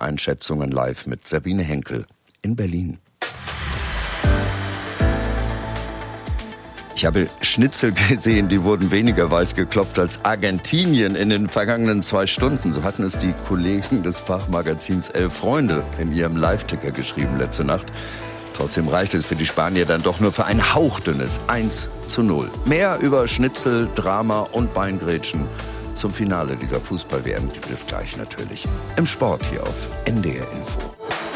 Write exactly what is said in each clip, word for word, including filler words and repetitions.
Einschätzungen live mit Sabine Henkel in Berlin. Ich habe Schnitzel gesehen, die wurden weniger weiß geklopft als Argentinien in den vergangenen zwei Stunden. So hatten es die Kollegen des Fachmagazins Elf Freunde in ihrem Live-Ticker geschrieben letzte Nacht. Trotzdem reicht es für die Spanier dann doch nur für ein hauchdünnes eins zu null. Mehr über Schnitzel, Drama und Beingrätschen zum Finale dieser Fußball-W M gibt es gleich natürlich im Sport hier auf N D R Info.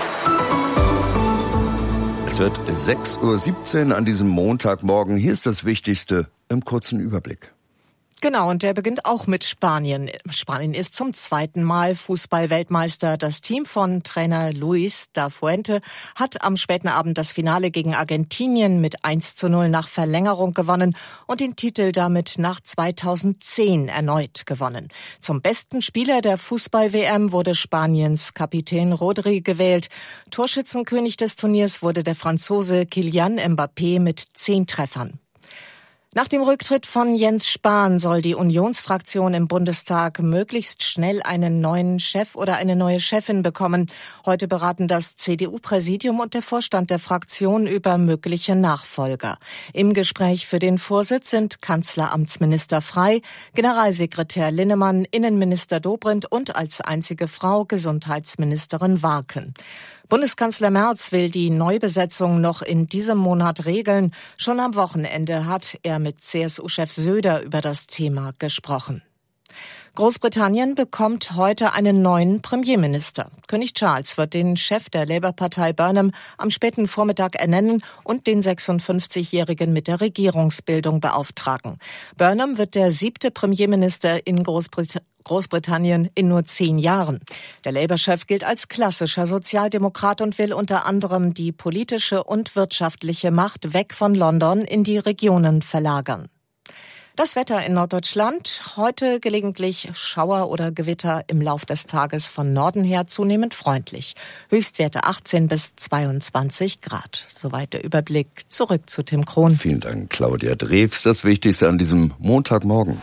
Es wird sechs Uhr siebzehn an diesem Montagmorgen. Hier ist das Wichtigste im kurzen Überblick. Genau, und der beginnt auch mit Spanien. Spanien ist zum zweiten Mal Fußball-Weltmeister. Das Team von Trainer Luis da Fuente hat am späten Abend das Finale gegen Argentinien mit eins zu null nach Verlängerung gewonnen und den Titel damit nach zweitausendzehn erneut gewonnen. Zum besten Spieler der Fußball-W M wurde Spaniens Kapitän Rodri gewählt. Torschützenkönig des Turniers wurde der Franzose Kylian Mbappé mit zehn Treffern. Nach dem Rücktritt von Jens Spahn soll die Unionsfraktion im Bundestag möglichst schnell einen neuen Chef oder eine neue Chefin bekommen. Heute beraten das C D U-Präsidium und der Vorstand der Fraktion über mögliche Nachfolger. Im Gespräch für den Vorsitz sind Kanzleramtsminister Frey, Generalsekretär Linnemann, Innenminister Dobrindt und als einzige Frau Gesundheitsministerin Warken. Bundeskanzler Merz will die Neubesetzung noch in diesem Monat regeln. Schon am Wochenende hat er mit C S U-Chef Söder über das Thema gesprochen. Großbritannien bekommt heute einen neuen Premierminister. König Charles wird den Chef der Labour-Partei Burnham am späten Vormittag ernennen und den sechsundfünfzigjährigen mit der Regierungsbildung beauftragen. Burnham wird der siebte Premierminister in Großbritannien Großbritannien in nur zehn Jahren. Der Labour-Chef gilt als klassischer Sozialdemokrat und will unter anderem die politische und wirtschaftliche Macht weg von London in die Regionen verlagern. Das Wetter in Norddeutschland. Heute gelegentlich Schauer oder Gewitter, im Lauf des Tages von Norden her zunehmend freundlich. Höchstwerte achtzehn bis zweiundzwanzig Grad. Soweit der Überblick. Zurück zu Tim Krohn. Vielen Dank, Claudia Drews. Das Wichtigste an diesem Montagmorgen.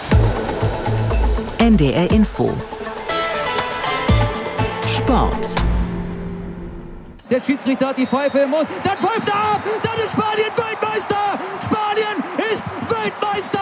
N D R Info. Sport. Der Schiedsrichter hat die Pfeife im Mund. Dann pfeift er ab. Dann ist Spanien Weltmeister. Spanien ist Weltmeister.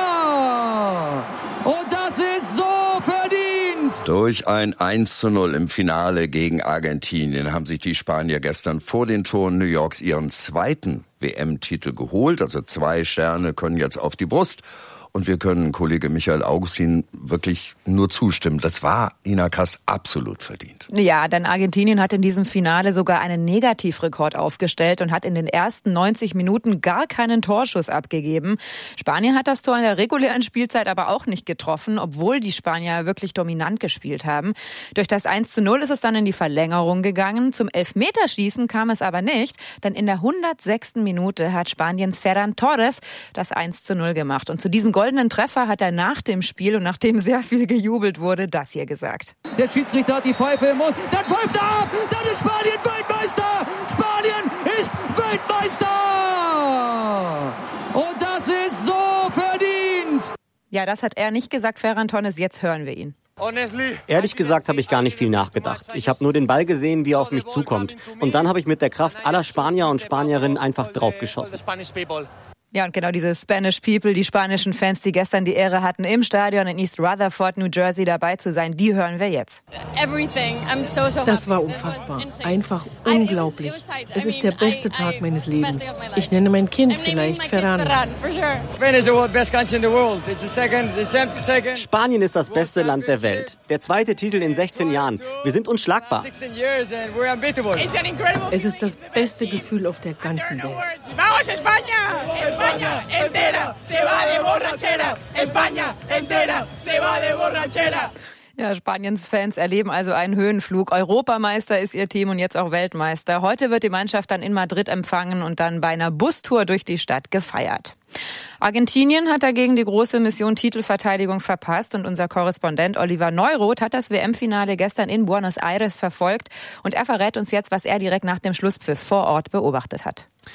Und das ist so verdient. Durch ein eins zu null im Finale gegen Argentinien haben sich die Spanier gestern vor den Toren New Yorks ihren zweiten W M-Titel geholt. Also zwei Sterne können jetzt auf die Brust. Und wir können Kollege Michael Augustin wirklich nur zustimmen. Das war Ina Kast absolut verdient. Ja, denn Argentinien hat in diesem Finale sogar einen Negativrekord aufgestellt und hat in den ersten neunzig Minuten gar keinen Torschuss abgegeben. Spanien hat das Tor in der regulären Spielzeit aber auch nicht getroffen, obwohl die Spanier wirklich dominant gespielt haben. Durch das eins zu null ist es dann in die Verlängerung gegangen. Zum Elfmeterschießen kam es aber nicht, denn in der hundertsechsten Minute hat Spaniens Ferran Torres das eins zu null gemacht. Und zu diesem goldenen Treffer hat er nach dem Spiel und nachdem sehr viel gejubelt wurde, das hier gesagt. Der Schiedsrichter hat die Pfeife im Mund. Dann pfeift er ab. Dann ist Spanien Weltmeister. Spanien ist Weltmeister. Und das ist so verdient. Ja, das hat er nicht gesagt, Ferran Torres. Jetzt hören wir ihn. Ehrlich gesagt habe ich gar nicht viel nachgedacht. Ich habe nur den Ball gesehen, wie er auf mich zukommt. Und dann habe ich mit der Kraft aller Spanier und Spanierinnen einfach draufgeschossen. Ja, und genau diese Spanish People, die spanischen Fans, die gestern die Ehre hatten, im Stadion in East Rutherford, New Jersey dabei zu sein, die hören wir jetzt. Das war unfassbar. Einfach unglaublich. Es ist der beste Tag meines Lebens. Ich nenne mein Kind vielleicht Ferran. Spanien ist das beste Land der Welt. Der zweite Titel in sechzehn Jahren. Wir sind unschlagbar. Es ist das beste Gefühl auf der ganzen Welt. España entera se va de borrachera. España entera se va de borrachera. Ja, Spaniens Fans erleben also einen Höhenflug. Europameister ist ihr Team und jetzt auch Weltmeister. Heute wird die Mannschaft dann in Madrid empfangen und dann bei einer Bustour durch die Stadt gefeiert. Argentinien hat dagegen die große Mission Titelverteidigung verpasst und unser Korrespondent Oliver Neuroth hat das W M-Finale gestern in Buenos Aires verfolgt und er verrät uns jetzt, was er direkt nach dem Schlusspfiff vor Ort beobachtet hat.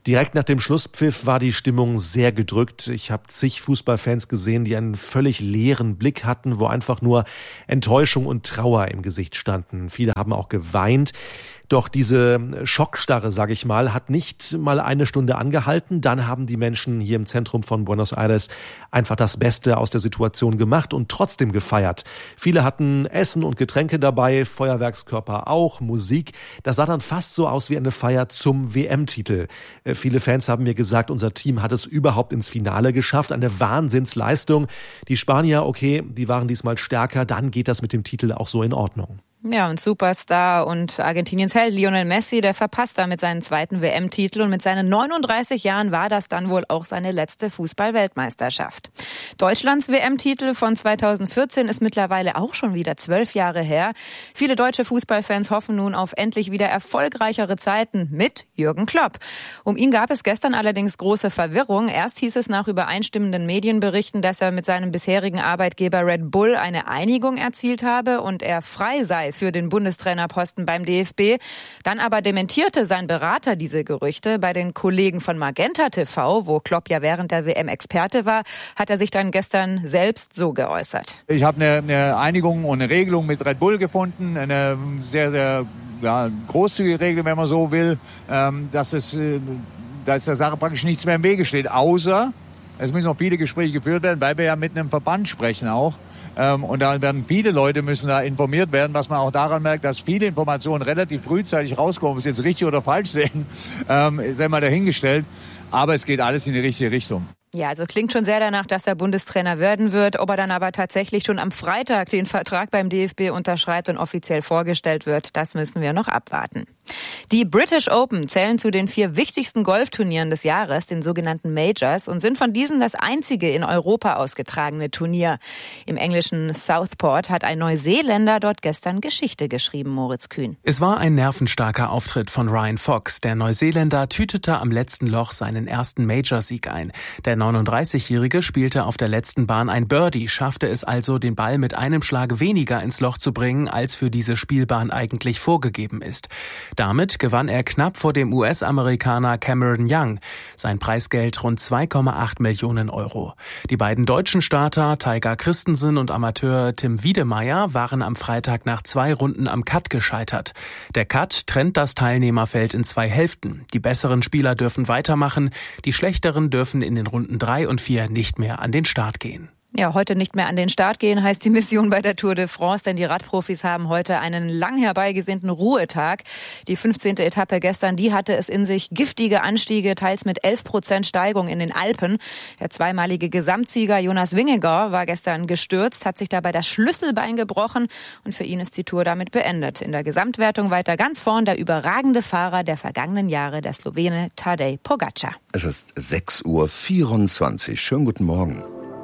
Direkt nach dem Schlusspfiff war die Stimmung sehr gedrückt. Ich habe zig Fußballfans gesehen, die einen völlig leeren Blick hatten, wo einfach nur Enttäuschung und Trauer im Gesicht standen. Viele haben auch geweint. Doch diese Schockstarre, sage ich mal, hat nicht mal eine Stunde angehalten. Dann haben die Menschen hier im Zentrum von Buenos Aires einfach das Beste aus der Situation gemacht und trotzdem gefeiert. Viele hatten Essen und Getränke dabei, Feuerwerkskörper auch, Musik. Das sah dann fast so aus wie eine Feier zum W M-Titel. Viele Fans haben mir gesagt, unser Team hat es überhaupt ins Finale geschafft. Eine Wahnsinnsleistung. Die Spanier, okay, die waren diesmal stärker. Dann geht das mit dem Titel auch so in Ordnung. Ja, und Superstar und Argentiniens Held Lionel Messi, der verpasst damit seinen zweiten W M-Titel und mit seinen neununddreißig Jahren war das dann wohl auch seine letzte Fußball-Weltmeisterschaft. Deutschlands W M-Titel von zweitausendvierzehn ist mittlerweile auch schon wieder zwölf Jahre her. Viele deutsche Fußballfans hoffen nun auf endlich wieder erfolgreichere Zeiten mit Jürgen Klopp. Um ihn gab es gestern allerdings große Verwirrung. Erst hieß es nach übereinstimmenden Medienberichten, dass er mit seinem bisherigen Arbeitgeber Red Bull eine Einigung erzielt habe und er frei sei für den Bundestrainerposten beim D F B. Dann aber dementierte sein Berater diese Gerüchte. Bei den Kollegen von Magenta T V, wo Klopp ja während der W M Experte war, hat er sich dann gestern selbst so geäußert. Ich habe eine, eine Einigung und eine Regelung mit Red Bull gefunden, eine sehr, sehr ja, großzügige Regel, wenn man so will, ähm, dass es, äh, dass der Sache praktisch nichts mehr im Wege steht, außer es müssen noch viele Gespräche geführt werden, weil wir ja mit einem Verband sprechen auch. Ähm, und da werden viele Leute müssen da informiert werden, was man auch daran merkt, dass viele Informationen relativ frühzeitig rauskommen. Ob sie jetzt richtig oder falsch sehen, ähm, sei mal dahingestellt. Aber es geht alles in die richtige Richtung. Ja, also klingt schon sehr danach, dass er Bundestrainer werden wird. Ob er dann aber tatsächlich schon am Freitag den Vertrag beim D F B unterschreibt und offiziell vorgestellt wird, das müssen wir noch abwarten. Die British Open zählen zu den vier wichtigsten Golfturnieren des Jahres, den sogenannten Majors, und sind von diesen das einzige in Europa ausgetragene Turnier. Im englischen Southport hat ein Neuseeländer dort gestern Geschichte geschrieben, Moritz Kühn. Es war ein nervenstarker Auftritt von Ryan Fox. Der Neuseeländer tütete am letzten Loch seinen ersten Majorsieg ein. Der neununddreißigjährige spielte auf der letzten Bahn ein Birdie, schaffte es also, den Ball mit einem Schlag weniger ins Loch zu bringen, als für diese Spielbahn eigentlich vorgegeben ist. Damit gewann er knapp vor dem U S-Amerikaner Cameron Young. Sein Preisgeld rund zwei Komma acht Millionen Euro. Die beiden deutschen Starter, Tiger Christensen und Amateur Tim Wiedemeyer, waren am Freitag nach zwei Runden am Cut gescheitert. Der Cut trennt das Teilnehmerfeld in zwei Hälften. Die besseren Spieler dürfen weitermachen, die schlechteren dürfen in den Runden drei und vier nicht mehr an den Start gehen. Ja, heute nicht mehr an den Start gehen, heißt die Mission bei der Tour de France, denn die Radprofis haben heute einen lang herbeigesehnten Ruhetag. Die fünfzehnte Etappe gestern, die hatte es in sich, giftige Anstiege, teils mit elf Prozent Steigung in den Alpen. Der zweimalige Gesamtsieger Jonas Vingegaard war gestern gestürzt, hat sich dabei das Schlüsselbein gebrochen und für ihn ist die Tour damit beendet. In der Gesamtwertung weiter ganz vorn der überragende Fahrer der vergangenen Jahre, der Slowene Tadej Pogačar. Es ist sechs Uhr vierundzwanzig. Schönen guten Morgen.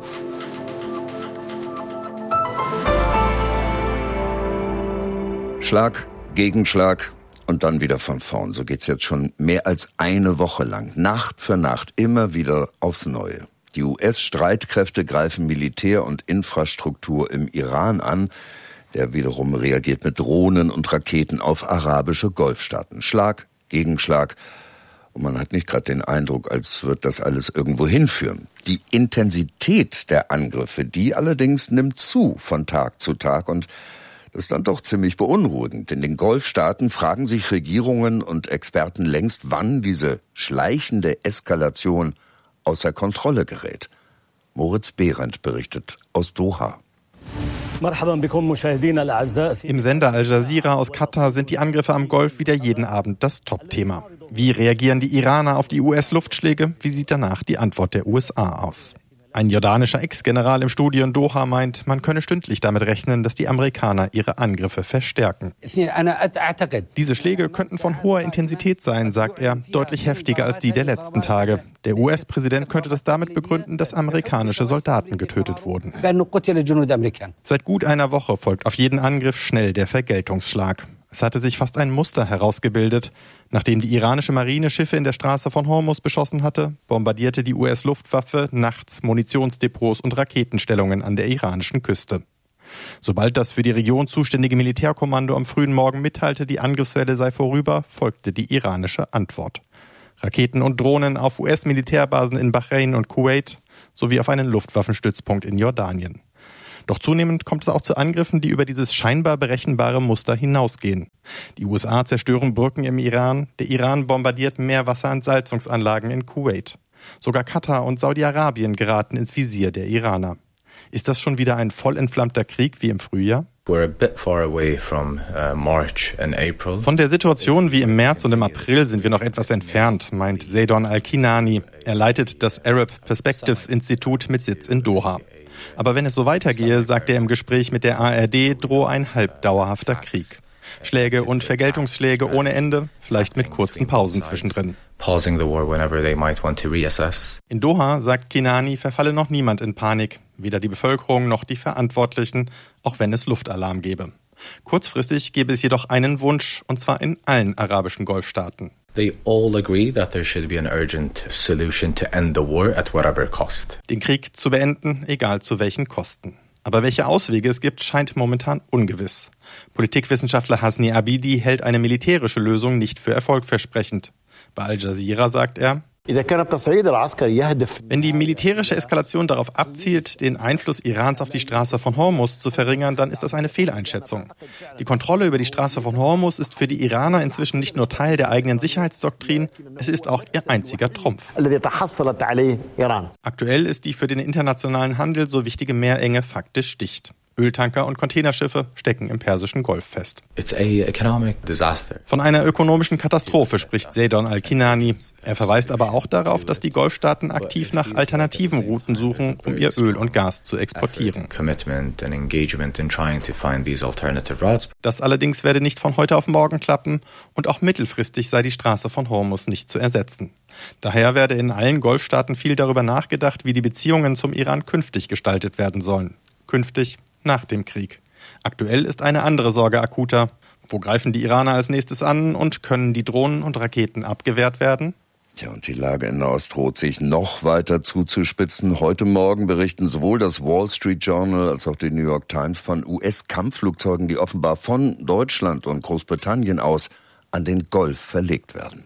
Schlag, Gegenschlag und dann wieder von vorn. So geht's jetzt schon mehr als eine Woche lang. Nacht für Nacht, immer wieder aufs Neue. Die U S-Streitkräfte greifen Militär und Infrastruktur im Iran an. Der wiederum reagiert mit Drohnen und Raketen auf arabische Golfstaaten. Schlag, Gegenschlag. Und man hat nicht gerade den Eindruck, als würde das alles irgendwo hinführen. Die Intensität der Angriffe, die allerdings nimmt zu von Tag zu Tag und das ist dann doch ziemlich beunruhigend. In den Golfstaaten fragen sich Regierungen und Experten längst, wann diese schleichende Eskalation außer Kontrolle gerät. Moritz Behrendt berichtet aus Doha. Im Sender Al Jazeera aus Katar sind die Angriffe am Golf wieder jeden Abend das Top-Thema. Wie reagieren die Iraner auf die U S-Luftschläge? Wie sieht danach die Antwort der U S A aus? Ein jordanischer Ex-General im Studio in Doha meint, man könne stündlich damit rechnen, dass die Amerikaner ihre Angriffe verstärken. Diese Schläge könnten von hoher Intensität sein, sagt er, deutlich heftiger als die der letzten Tage. Der U S-Präsident könnte das damit begründen, dass amerikanische Soldaten getötet wurden. Seit gut einer Woche folgt auf jeden Angriff schnell der Vergeltungsschlag. Es hatte sich fast ein Muster herausgebildet. Nachdem die iranische Marine Schiffe in der Straße von Hormuz beschossen hatte, bombardierte die U S-Luftwaffe nachts Munitionsdepots und Raketenstellungen an der iranischen Küste. Sobald das für die Region zuständige Militärkommando am frühen Morgen mitteilte, die Angriffswelle sei vorüber, folgte die iranische Antwort. Raketen und Drohnen auf U S-Militärbasen in Bahrain und Kuwait sowie auf einen Luftwaffenstützpunkt in Jordanien. Doch zunehmend kommt es auch zu Angriffen, die über dieses scheinbar berechenbare Muster hinausgehen. Die U S A zerstören Brücken im Iran, der Iran bombardiert Meerwasserentsalzungsanlagen in Kuwait. Sogar Katar und Saudi-Arabien geraten ins Visier der Iraner. Ist das schon wieder ein voll entflammter Krieg wie im Frühjahr? We're a bit far away from uh, March and April. Von der Situation wie im März und im April sind wir noch etwas entfernt, meint Zeidon Al-Kinani. Er leitet das Arab Perspectives Institut mit Sitz in Doha. Aber wenn es so weitergehe, sagt er im Gespräch mit der A R D, drohe ein halbdauerhafter Krieg. Schläge und Vergeltungsschläge ohne Ende, vielleicht mit kurzen Pausen zwischendrin. Pausing the war whenever they might want to reassess. In Doha, sagt Kinani, verfalle noch niemand in Panik. Weder die Bevölkerung noch die Verantwortlichen, auch wenn es Luftalarm gebe. Kurzfristig gäbe es jedoch einen Wunsch, und zwar in allen arabischen Golfstaaten. They all agree that there should be an urgent solution to end the war at whatever cost. Den Krieg zu beenden, egal zu welchen Kosten. Aber welche Auswege es gibt, scheint momentan ungewiss. Politikwissenschaftler Hasni Abidi hält eine militärische Lösung nicht für erfolgversprechend. Bei Al Jazeera sagt er, wenn die militärische Eskalation darauf abzielt, den Einfluss Irans auf die Straße von Hormuz zu verringern, dann ist das eine Fehleinschätzung. Die Kontrolle über die Straße von Hormuz ist für die Iraner inzwischen nicht nur Teil der eigenen Sicherheitsdoktrin, es ist auch ihr einziger Trumpf. Aktuell ist die für den internationalen Handel so wichtige Meerenge faktisch dicht. Öltanker und Containerschiffe stecken im Persischen Golf fest. It's a economic disaster. Von einer ökonomischen Katastrophe spricht Zeidon Al-Kinani. Er verweist aber auch darauf, dass die Golfstaaten aktiv nach alternativen Routen suchen, um ihr Öl und Gas zu exportieren. Das allerdings werde nicht von heute auf morgen klappen und auch mittelfristig sei die Straße von Hormuz nicht zu ersetzen. Daher werde in allen Golfstaaten viel darüber nachgedacht, wie die Beziehungen zum Iran künftig gestaltet werden sollen. Künftig nach dem Krieg. Aktuell ist eine andere Sorge akuter. Wo greifen die Iraner als nächstes an und können die Drohnen und Raketen abgewehrt werden? Ja, und die Lage in Nahost droht sich noch weiter zuzuspitzen. Heute Morgen berichten sowohl das Wall Street Journal als auch die New York Times von U S-Kampfflugzeugen, die offenbar von Deutschland und Großbritannien aus an den Golf verlegt werden.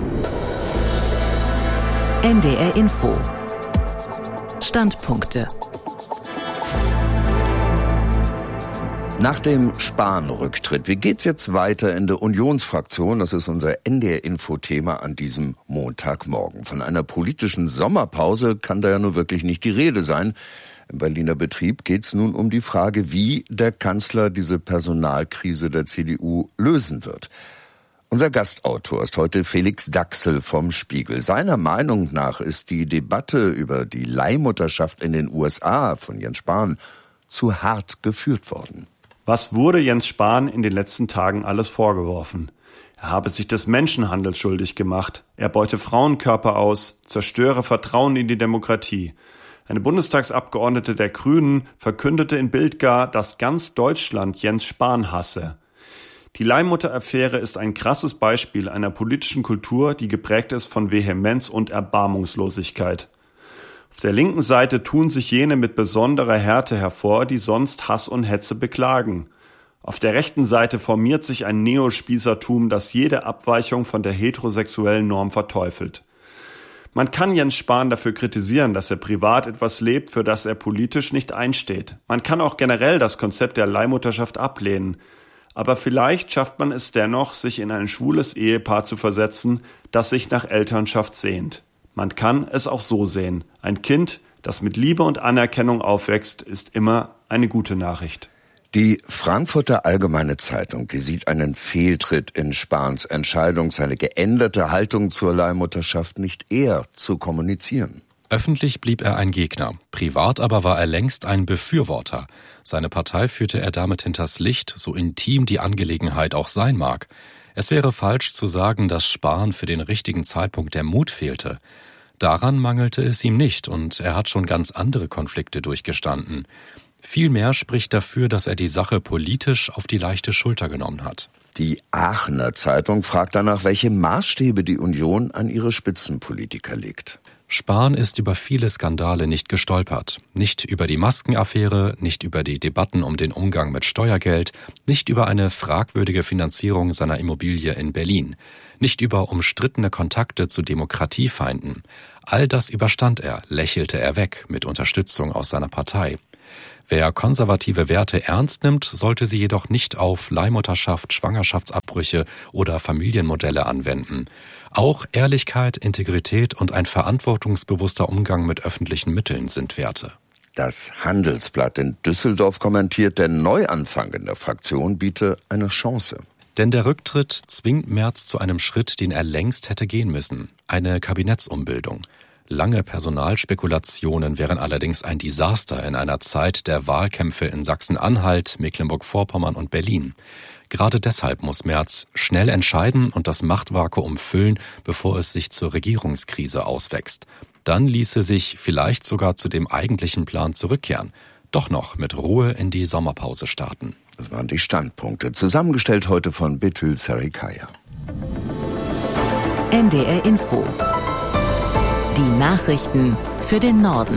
N D R Info. Standpunkte. Nach dem Spahn-Rücktritt, wie geht's jetzt weiter in der Unionsfraktion? Das ist unser N D R-Info-Thema an diesem Montagmorgen. Von einer politischen Sommerpause kann da ja nur wirklich nicht die Rede sein. Im Berliner Betrieb geht's nun um die Frage, wie der Kanzler diese Personalkrise der C D U lösen wird. Unser Gastautor ist heute Felix Daxel vom Spiegel. Seiner Meinung nach ist die Debatte über die Leihmutterschaft in den U S A von Jens Spahn zu hart geführt worden. Was wurde Jens Spahn in den letzten Tagen alles vorgeworfen? Er habe sich des Menschenhandels schuldig gemacht, er beute Frauenkörper aus, zerstöre Vertrauen in die Demokratie. Eine Bundestagsabgeordnete der Grünen verkündete in Bild gar, dass ganz Deutschland Jens Spahn hasse. Die Leihmutter-Affäre ist ein krasses Beispiel einer politischen Kultur, die geprägt ist von Vehemenz und Erbarmungslosigkeit. Auf der linken Seite tun sich jene mit besonderer Härte hervor, die sonst Hass und Hetze beklagen. Auf der rechten Seite formiert sich ein Neospießertum, das jede Abweichung von der heterosexuellen Norm verteufelt. Man kann Jens Spahn dafür kritisieren, dass er privat etwas lebt, für das er politisch nicht einsteht. Man kann auch generell das Konzept der Leihmutterschaft ablehnen. Aber vielleicht schafft man es dennoch, sich in ein schwules Ehepaar zu versetzen, das sich nach Elternschaft sehnt. Man kann es auch so sehen. Ein Kind, das mit Liebe und Anerkennung aufwächst, ist immer eine gute Nachricht. Die Frankfurter Allgemeine Zeitung, die sieht einen Fehltritt in Spahns Entscheidung, seine geänderte Haltung zur Leihmutterschaft nicht eher zu kommunizieren. Öffentlich blieb er ein Gegner, privat aber war er längst ein Befürworter. Seine Partei führte er damit hinters Licht, so intim die Angelegenheit auch sein mag. Es wäre falsch zu sagen, dass Spahn für den richtigen Zeitpunkt der Mut fehlte. Daran mangelte es ihm nicht und er hat schon ganz andere Konflikte durchgestanden. Vielmehr spricht dafür, dass er die Sache politisch auf die leichte Schulter genommen hat. Die Aachener Zeitung fragt danach, welche Maßstäbe die Union an ihre Spitzenpolitiker legt. Spahn ist über viele Skandale nicht gestolpert. Nicht über die Maskenaffäre, nicht über die Debatten um den Umgang mit Steuergeld, nicht über eine fragwürdige Finanzierung seiner Immobilie in Berlin, nicht über umstrittene Kontakte zu Demokratiefeinden. All das überstand er, lächelte er weg mit Unterstützung aus seiner Partei. Wer konservative Werte ernst nimmt, sollte sie jedoch nicht auf Leihmutterschaft, Schwangerschaftsabbrüche oder Familienmodelle anwenden. Auch Ehrlichkeit, Integrität und ein verantwortungsbewusster Umgang mit öffentlichen Mitteln sind Werte. Das Handelsblatt in Düsseldorf kommentiert, der Neuanfang in der Fraktion biete eine Chance. Denn der Rücktritt zwingt Merz zu einem Schritt, den er längst hätte gehen müssen. Eine Kabinettsumbildung. Lange Personalspekulationen wären allerdings ein Desaster in einer Zeit der Wahlkämpfe in Sachsen-Anhalt, Mecklenburg-Vorpommern und Berlin. Gerade deshalb muss Merz schnell entscheiden und das Machtvakuum füllen, bevor es sich zur Regierungskrise auswächst. Dann ließe sich vielleicht sogar zu dem eigentlichen Plan zurückkehren. Doch noch mit Ruhe in die Sommerpause starten. Das waren die Standpunkte, zusammengestellt heute von Betül Sarikaya. N D R Info. Die Nachrichten für den Norden.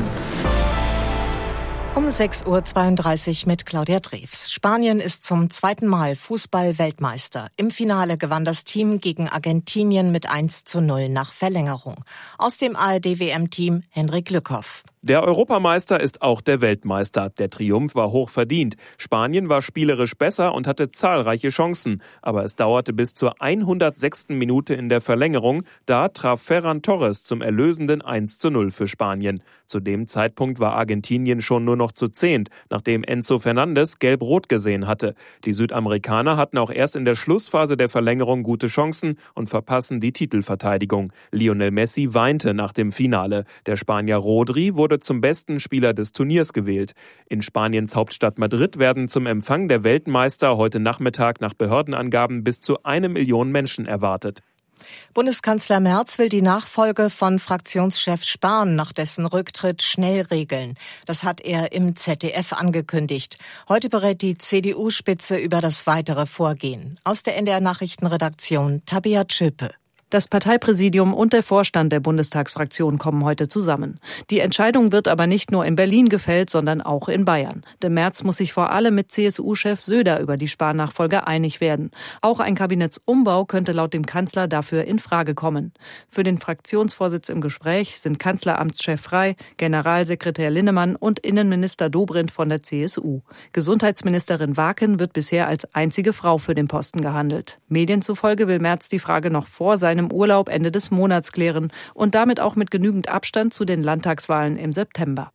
Um sechs Uhr zweiunddreißig mit Claudia Drews. Spanien ist zum zweiten Mal Fußball-Weltmeister. Im Finale gewann das Team gegen Argentinien mit eins zu null nach Verlängerung. Aus dem A R D-W M-Team Henrik Lückhoff. Der Europameister ist auch der Weltmeister. Der Triumph war hoch verdient. Spanien war spielerisch besser und hatte zahlreiche Chancen. Aber es dauerte bis zur hundertsechsten Minute in der Verlängerung. Da traf Ferran Torres zum erlösenden eins zu null für Spanien. Zu dem Zeitpunkt war Argentinien schon nur noch zu zehnt, nachdem Enzo Fernandes gelb-rot gesehen hatte. Die Südamerikaner hatten auch erst in der Schlussphase der Verlängerung gute Chancen und verpassen die Titelverteidigung. Lionel Messi weinte nach dem Finale. Der Spanier Rodri wurde zum besten Spieler des Turniers gewählt. In Spaniens Hauptstadt Madrid werden zum Empfang der Weltmeister heute Nachmittag nach Behördenangaben bis zu eine Million Menschen erwartet. Bundeskanzler Merz will die Nachfolge von Fraktionschef Spahn nach dessen Rücktritt schnell regeln. Das hat er im Z D F angekündigt. Heute berät die C D U-Spitze über das weitere Vorgehen. Aus der N D R-Nachrichtenredaktion Tabea Tschöpe. Das Parteipräsidium und der Vorstand der Bundestagsfraktion kommen heute zusammen. Die Entscheidung wird aber nicht nur in Berlin gefällt, sondern auch in Bayern. Denn Merz muss sich vor allem mit C S U-Chef Söder über die Spahn-Nachfolge einig werden. Auch ein Kabinettsumbau könnte laut dem Kanzler dafür in Frage kommen. Für den Fraktionsvorsitz im Gespräch sind Kanzleramtschef Frey, Generalsekretär Linnemann und Innenminister Dobrindt von der C S U. Gesundheitsministerin Waken wird bisher als einzige Frau für den Posten gehandelt. Medien zufolge will Merz die Frage noch vor seinem Urlaub Ende des Monats klären und damit auch mit genügend Abstand zu den Landtagswahlen im September.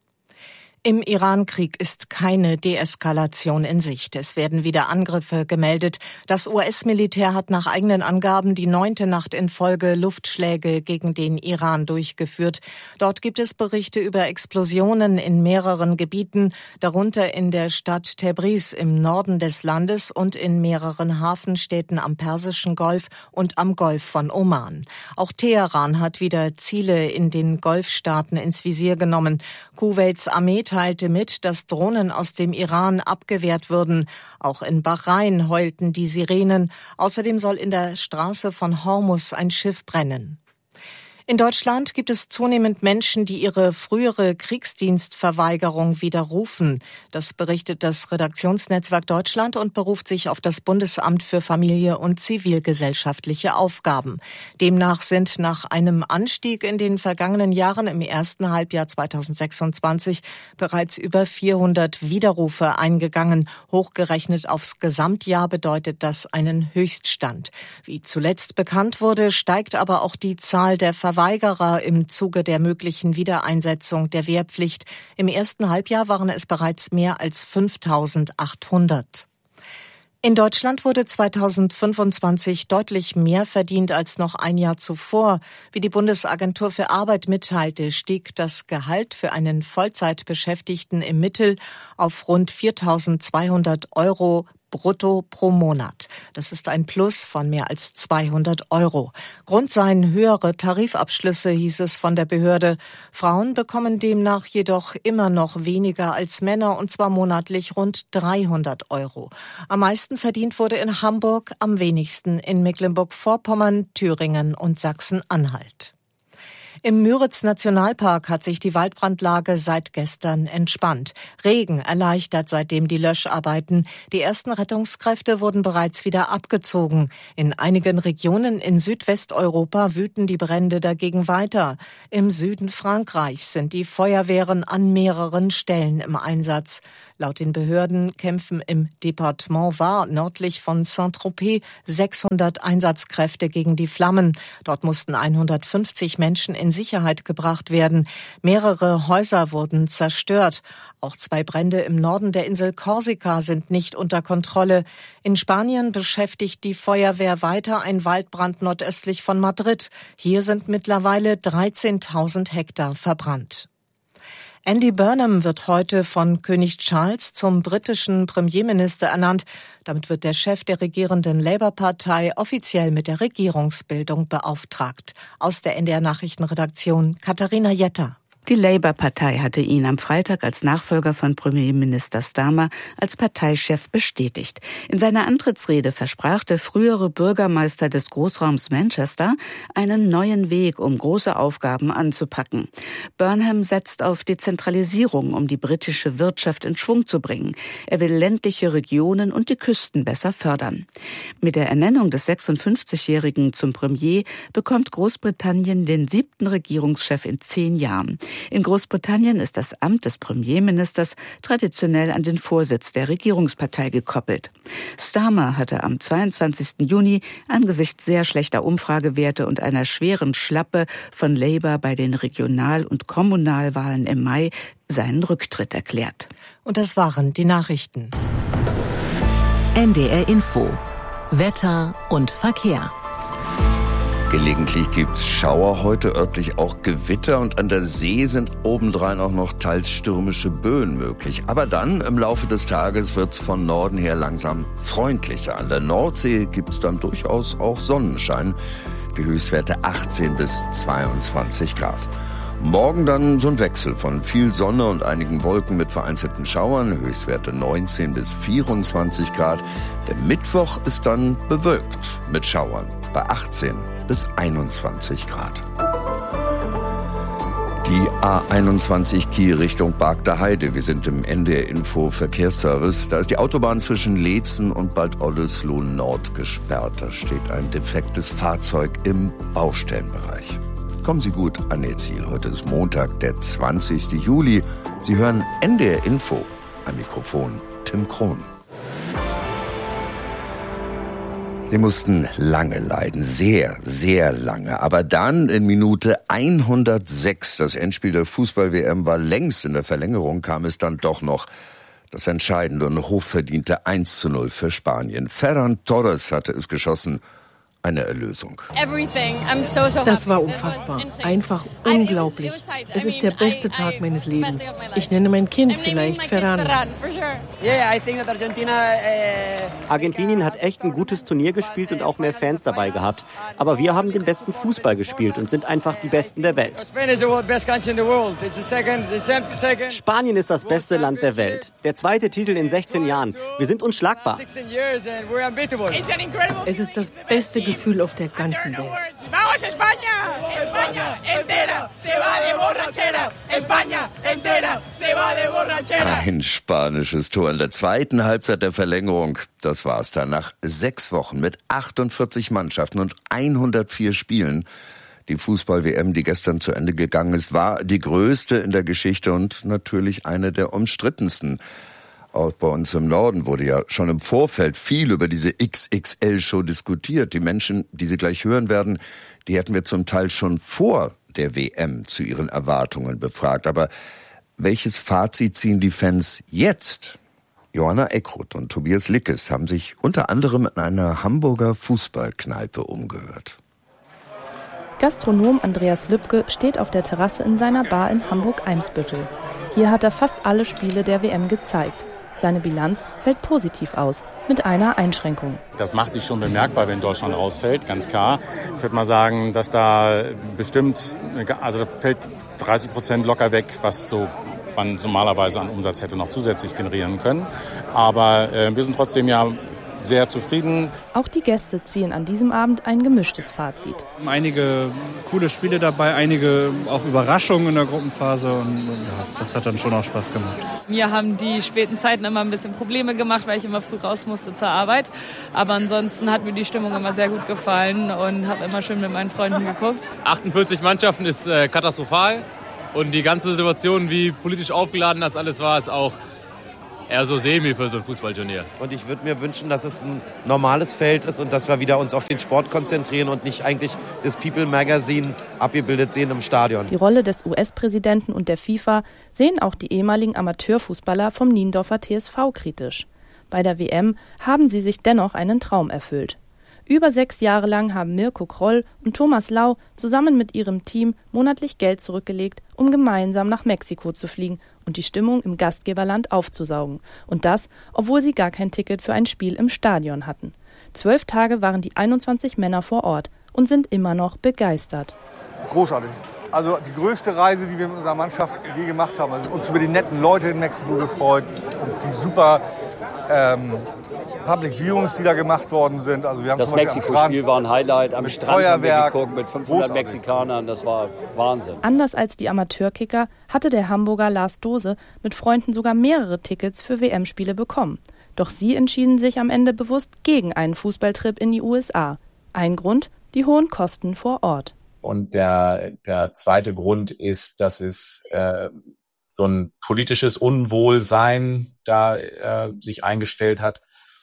Im Iran-Krieg ist keine Deeskalation in Sicht. Es werden wieder Angriffe gemeldet. Das U S-Militär hat nach eigenen Angaben die neunte Nacht in Folge Luftschläge gegen den Iran durchgeführt. Dort gibt es Berichte über Explosionen in mehreren Gebieten, darunter in der Stadt Tebriz im Norden des Landes und in mehreren Hafenstädten am Persischen Golf und am Golf von Oman. Auch Teheran hat wieder Ziele in den Golfstaaten ins Visier genommen. Kuwaits Armee teilte mit, dass Drohnen aus dem Iran abgewehrt würden. Auch in Bahrain heulten die Sirenen. Außerdem soll in der Straße von Hormuz ein Schiff brennen. In Deutschland gibt es zunehmend Menschen, die ihre frühere Kriegsdienstverweigerung widerrufen. Das berichtet das Redaktionsnetzwerk Deutschland und beruft sich auf das Bundesamt für Familie und zivilgesellschaftliche Aufgaben. Demnach sind nach einem Anstieg in den vergangenen Jahren im ersten Halbjahr zweitausendsechsundzwanzig bereits über vierhundert Widerrufe eingegangen. Hochgerechnet aufs Gesamtjahr bedeutet das einen Höchststand. Wie zuletzt bekannt wurde, steigt aber auch die Zahl der Verweigerer im Zuge der möglichen Wiedereinsetzung der Wehrpflicht. Im ersten Halbjahr waren es bereits mehr als fünftausendachthundert. In Deutschland wurde zweitausendfünfundzwanzig deutlich mehr verdient als noch ein Jahr zuvor. Wie die Bundesagentur für Arbeit mitteilte, stieg das Gehalt für einen Vollzeitbeschäftigten im Mittel auf rund viertausendzweihundert Euro brutto pro Monat. Das ist ein Plus von mehr als zweihundert Euro. Grund seien höhere Tarifabschlüsse, hieß es von der Behörde. Frauen bekommen demnach jedoch immer noch weniger als Männer, und zwar monatlich rund dreihundert Euro. Am meisten verdient wurde in Hamburg, am wenigsten in Mecklenburg-Vorpommern, Thüringen und Sachsen-Anhalt. Im Müritz-Nationalpark hat sich die Waldbrandlage seit gestern entspannt. Regen erleichtert seitdem die Löscharbeiten. Die ersten Rettungskräfte wurden bereits wieder abgezogen. In einigen Regionen in Südwesteuropa wüten die Brände dagegen weiter. Im Süden Frankreichs sind die Feuerwehren an mehreren Stellen im Einsatz. Laut den Behörden kämpfen im Departement Var nördlich von Saint-Tropez sechshundert Einsatzkräfte gegen die Flammen. Dort mussten hundertfünfzig Menschen in Sicherheit gebracht werden. Mehrere Häuser wurden zerstört. Auch zwei Brände im Norden der Insel Korsika sind nicht unter Kontrolle. In Spanien beschäftigt die Feuerwehr weiter ein Waldbrand nordöstlich von Madrid. Hier sind mittlerweile dreizehntausend Hektar verbrannt. Andy Burnham wird heute von König Charles zum britischen Premierminister ernannt. Damit wird der Chef der regierenden Labour-Partei offiziell mit der Regierungsbildung beauftragt. Aus der N D R-Nachrichtenredaktion Katharina Jetter. Die Labour-Partei hatte ihn am Freitag als Nachfolger von Premierminister Starmer als Parteichef bestätigt. In seiner Antrittsrede versprach der frühere Bürgermeister des Großraums Manchester einen neuen Weg, um große Aufgaben anzupacken. Burnham setzt auf Dezentralisierung, um die britische Wirtschaft in Schwung zu bringen. Er will ländliche Regionen und die Küsten besser fördern. Mit der Ernennung des sechsundfünfzigjährigen zum Premier bekommt Großbritannien den siebten Regierungschef in zehn Jahren. In Großbritannien ist das Amt des Premierministers traditionell an den Vorsitz der Regierungspartei gekoppelt. Starmer hatte am zweiundzwanzigsten Juni angesichts sehr schlechter Umfragewerte und einer schweren Schlappe von Labour bei den Regional- und Kommunalwahlen im Mai seinen Rücktritt erklärt. Und das waren die Nachrichten. N D R Info. Wetter und Verkehr. Gelegentlich gibt's Schauer, heute örtlich auch Gewitter und an der See sind obendrein auch noch teils stürmische Böen möglich. Aber dann im Laufe des Tages wird's von Norden her langsam freundlicher. An der Nordsee gibt's dann durchaus auch Sonnenschein. Die Höchstwerte achtzehn bis zweiundzwanzig Grad. Morgen dann so ein Wechsel von viel Sonne und einigen Wolken mit vereinzelten Schauern, Höchstwerte neunzehn bis vierundzwanzig Grad. Der Mittwoch ist dann bewölkt mit Schauern bei achtzehn bis einundzwanzig Grad. Die A einundzwanzig Kiel Richtung Bargter Heide. Wir sind im N D R Info Verkehrsservice. Da ist die Autobahn zwischen Leetzen und Bad Oldesloe Nord gesperrt. Da steht ein defektes Fahrzeug im Baustellenbereich. Kommen Sie gut an Ihr Ziel. Heute ist Montag, der zwanzigsten Juli. Sie hören N D R Info. Am Mikrofon Tim Krohn. Sie mussten lange leiden, sehr, sehr lange. Aber dann in Minute hundertsechs, das Endspiel der Fußball-W M war längst in der Verlängerung, kam es dann doch noch. Das entscheidende und hochverdiente eins zu null für Spanien. Ferran Torres hatte es geschossen. Eine Erlösung. Das war unfassbar. Einfach unglaublich. Es ist der beste Tag meines Lebens. Ich nenne mein Kind vielleicht Ferran. Argentinien hat echt ein gutes Turnier gespielt und auch mehr Fans dabei gehabt. Aber wir haben den besten Fußball gespielt und sind einfach die Besten der Welt. Spanien ist das beste Land der Welt. Der zweite Titel in sechzehn Jahren. Wir sind unschlagbar. Es ist das beste Gefühl auf der ganzen Welt. Ein spanisches Tor in der zweiten Halbzeit der Verlängerung. Das war's dann. Nach sechs Wochen mit achtundvierzig Mannschaften und hundertvier Spielen. Die Fußball-W M, die gestern zu Ende gegangen ist, war die größte in der Geschichte und natürlich eine der umstrittensten. Auch bei uns im Norden wurde ja schon im Vorfeld viel über diese X X L-Show diskutiert. Die Menschen, die Sie gleich hören werden, die hätten wir zum Teil schon vor der W M zu ihren Erwartungen befragt. Aber welches Fazit ziehen die Fans jetzt? Johanna Eckroth und Tobias Lickes haben sich unter anderem in einer Hamburger Fußballkneipe umgehört. Gastronom Andreas Lübke steht auf der Terrasse in seiner Bar in Hamburg-Eimsbüttel. Hier hat er fast alle Spiele der W M gezeigt. Seine Bilanz fällt positiv aus, mit einer Einschränkung. Das macht sich schon bemerkbar, wenn Deutschland rausfällt, ganz klar. Ich würde mal sagen, dass da bestimmt, also da fällt dreißig Prozent locker weg, was so man normalerweise an Umsatz hätte noch zusätzlich generieren können. Aber äh, wir sind trotzdem ja sehr zufrieden. Auch die Gäste ziehen an diesem Abend ein gemischtes Fazit. Einige coole Spiele dabei, einige auch Überraschungen in der Gruppenphase und ja, das hat dann schon auch Spaß gemacht. Mir haben die späten Zeiten immer ein bisschen Probleme gemacht, weil ich immer früh raus musste zur Arbeit. Aber ansonsten hat mir die Stimmung immer sehr gut gefallen und habe immer schön mit meinen Freunden geguckt. achtundvierzig Mannschaften ist äh, katastrophal und die ganze Situation, wie politisch aufgeladen das alles war, ist auch eher so semi für so ein Fußballturnier. Und ich würde mir wünschen, dass es ein normales Feld ist und dass wir wieder uns auf den Sport konzentrieren und nicht eigentlich das People Magazine abgebildet sehen im Stadion. Die Rolle des U S-Präsidenten und der FIFA sehen auch die ehemaligen Amateurfußballer vom Niendorfer T S V kritisch. Bei der W M haben sie sich dennoch einen Traum erfüllt. Über sechs Jahre lang haben Mirko Kroll und Thomas Lau zusammen mit ihrem Team monatlich Geld zurückgelegt, um gemeinsam nach Mexiko zu fliegen und die Stimmung im Gastgeberland aufzusaugen. Und das, obwohl sie gar kein Ticket für ein Spiel im Stadion hatten. Zwölf Tage waren die einundzwanzig Männer vor Ort und sind immer noch begeistert. Großartig. Also die größte Reise, die wir mit unserer Mannschaft je gemacht haben. Also uns über die netten Leute in Mexiko gefreut und die super ähm, Public Viewings, die da gemacht worden sind. Also wir haben das Mexiko-Spiel war ein Highlight. Am Strand Feuerwerk, haben wir geguckt mit fünfhundert großartig. Mexikanern. Das war Wahnsinn. Anders als die Amateurkicker hatte der Hamburger Lars Dose mit Freunden sogar mehrere Tickets für W M-Spiele bekommen. Doch sie entschieden sich am Ende bewusst gegen einen Fußballtrip in die U S A. Ein Grund, die hohen Kosten vor Ort. Und der, der zweite Grund ist, dass es äh, so ein politisches Unwohlsein da äh, sich eingestellt hat.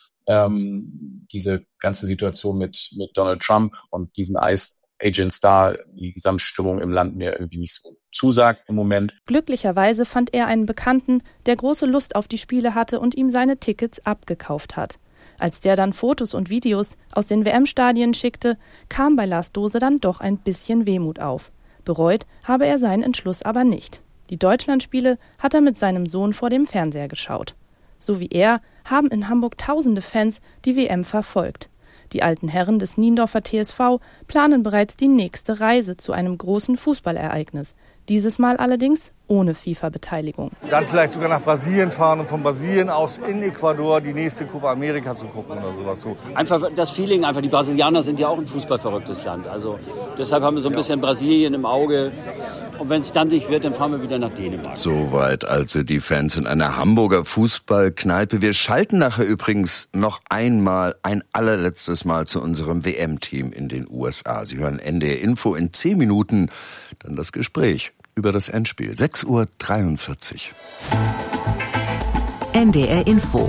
Ähm, diese ganze Situation mit, mit Donald Trump und diesen Ice Agents da, die Gesamtstimmung im Land mir irgendwie nicht so zusagt im Moment. Glücklicherweise fand er einen Bekannten, der große Lust auf die Spiele hatte und ihm seine Tickets abgekauft hat. Als der dann Fotos und Videos aus den W M-Stadien schickte, kam bei Lars Dose dann doch ein bisschen Wehmut auf. Bereut habe er seinen Entschluss aber nicht. Die Deutschlandspiele hat er mit seinem Sohn vor dem Fernseher geschaut. So wie er haben in Hamburg tausende Fans die W M verfolgt. Die alten Herren des Niendorfer T S V planen bereits die nächste Reise zu einem großen Fußballereignis. Dieses Mal allerdings ohne FIFA-Beteiligung. Dann vielleicht sogar nach Brasilien fahren und von Brasilien aus in Ecuador die nächste Copa America zu gucken oder sowas. So. Einfach das Feeling, einfach die Brasilianer sind ja auch ein fußballverrücktes Land. Also deshalb haben wir so ein bisschen Brasilien im Auge. Und wenn es standig wird, dann fahren wir wieder nach Dänemark. Soweit also die Fans in einer Hamburger Fußballkneipe. Wir schalten nachher übrigens noch einmal, ein allerletztes Mal zu unserem W M-Team in den U S A. Sie hören N D R Info in zehn Minuten, dann das Gespräch über das Endspiel. sechs Uhr dreiundvierzig. N D R Info.